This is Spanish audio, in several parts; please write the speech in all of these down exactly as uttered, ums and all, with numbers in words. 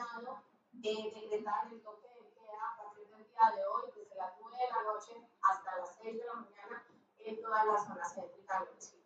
determinado eh, decretar el toque de queda a partir del día de hoy, desde las nueve de la noche hasta las seis de la mañana en toda la zona céntrica del municipio.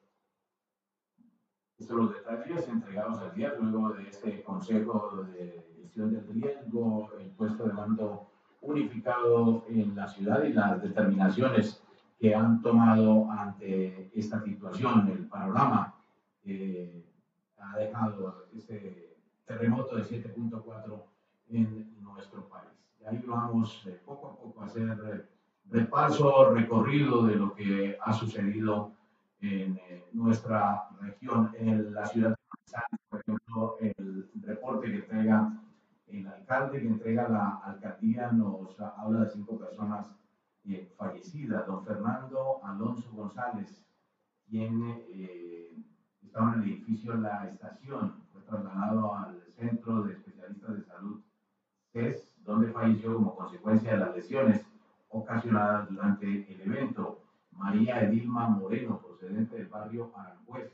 Estos son los detalles entregados ayer luego de este Consejo de Gestión del Riesgo, el puesto de mando unificado en la ciudad y las determinaciones que han tomado ante esta situación. El panorama eh, ha dejado este terremoto de siete punto cuatro en nuestro país. Y ahí vamos eh, poco a poco a hacer eh, repaso, recorrido de lo que ha sucedido en eh, nuestra región, en la ciudad de Manizales, por ejemplo, el reporte que entrega el alcalde, que entrega la alcaldía, nos habla de cinco personas eh, fallecidas. Don Fernando Alonso González, quien eh, estaba en el edificio La Estación, fue trasladado al Centro de Especialistas de Salud C E S, donde falleció como consecuencia de las lesiones ocasionadas durante el evento. María Edilma Moreno, procedente del barrio Aranjuez,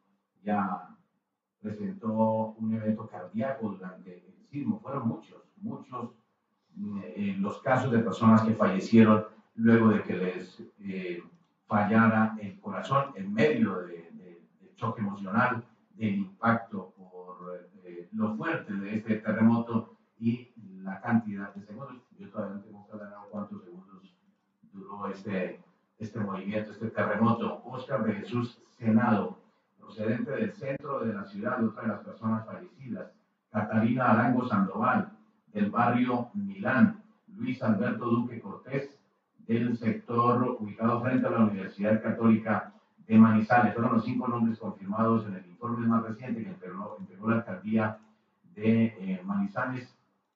ya presentó un evento cardíaco durante el sismo. Fueron muchos, muchos eh, los casos de personas que fallecieron luego de que les eh, fallara el corazón en medio de, de, del choque emocional, del impacto por eh, lo fuerte de este terremoto y la cantidad de segundos. Yo todavía no tengo claro cuántos segundos duró este, este movimiento, este terremoto. Óscar de Jesús Senado, procedente del centro de la ciudad, otra de las personas fallecidas. Catalina Arango Sandoval, del barrio Milán. Luis Alberto Duque Cortés, del sector ubicado frente a la Universidad Católica de Manizales. Fueron los cinco nombres confirmados en el informe más reciente que entregó, entregó la alcaldía de eh, Manizales,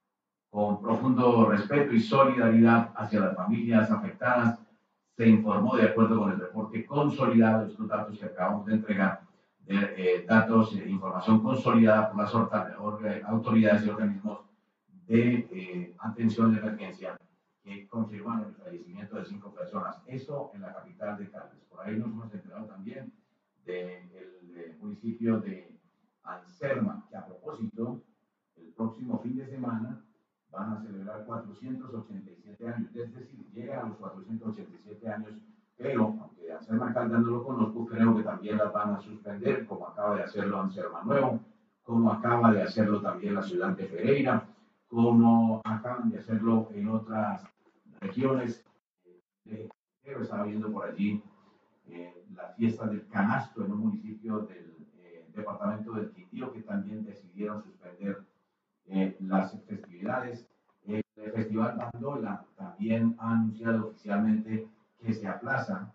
con profundo respeto y solidaridad hacia las familias afectadas. Se informó, de acuerdo con el reporte consolidado, estos datos que acabamos de entregar, de eh, datos e eh, información consolidada por las autoridades y organismos de eh, atención de emergencia, que confirmaron el fallecimiento de cinco personas. Eso en la capital de Caldas. Por ahí nos hemos enterado también del de municipio de Anserma, que a propósito, el próximo fin de semana van a celebrar cuatrocientos ochenta y siete años, es decir, llega a los cuatrocientos ochenta y siete años, pero aunque Anserma Caldas no lo conozco, creo que también las van a suspender, como acaba de hacerlo Anserma Nuevo, como acaba de hacerlo también la ciudad de Pereira, como acaban de hacerlo en otras regiones. Eh, estaba viendo por allí eh, la fiesta del canasto en un municipio del eh, departamento del Quindío, que también decidieron suspender Eh, las festividades. El Festival Bandola también ha anunciado oficialmente que se aplaza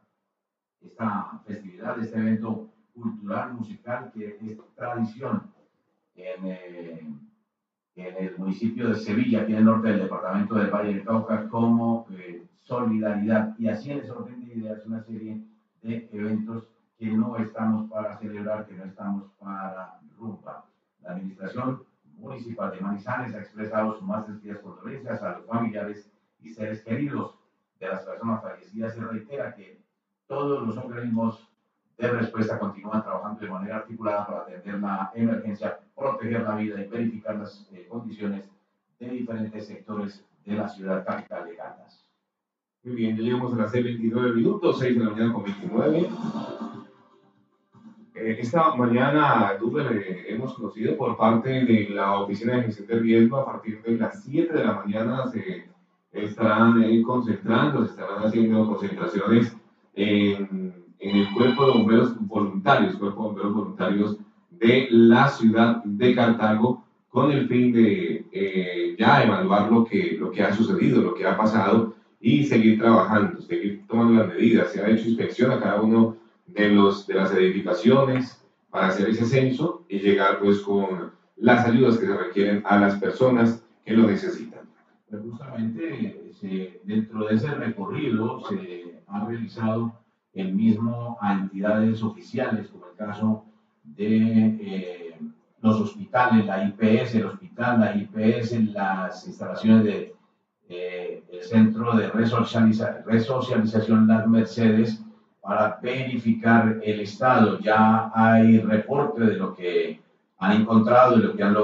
esta festividad, este evento cultural, musical, que es tradición en, eh, en el municipio de Sevilla, aquí en el norte del departamento del Valle del Cauca, como eh, solidaridad. Y así en ese orden de ideas, una serie de eventos que no estamos para celebrar, que no estamos para rumba. La administración municipal de Manizales ha expresado sus más sentidas condolencias a los familiares y seres queridos de las personas fallecidas y reitera que todos los organismos de respuesta continúan trabajando de manera articulada para atender la emergencia, proteger la vida y verificar las eh, condiciones de diferentes sectores de la ciudad capital de Caldas. Muy bien, ya llegamos a las seis veintinueve minutos, seis de la mañana con veintinueve. Esta mañana, Duper, eh, hemos conocido por parte de la Oficina de Gestión de Riesgo, a partir de las siete de la mañana se estarán eh, concentrando, se estarán haciendo concentraciones en, en el Cuerpo de Bomberos Voluntarios, Cuerpo de Bomberos Voluntarios de la ciudad de Cartago, con el fin de eh, ya evaluar lo que, lo que ha sucedido, lo que ha pasado y seguir trabajando, seguir tomando las medidas. Se ha hecho inspección a cada uno de, los, de las edificaciones para hacer ese censo y llegar pues con las ayudas que se requieren a las personas que lo necesitan. Pues justamente se, dentro de ese recorrido se ha realizado el mismo a entidades oficiales, como el caso de eh, los hospitales, la I P S, el hospital, la I P S, las instalaciones del de, eh, Centro de Resocializa, Resocialización Las Mercedes, para verificar el estado. Ya hay reporte de lo que han encontrado, de lo que han logrado.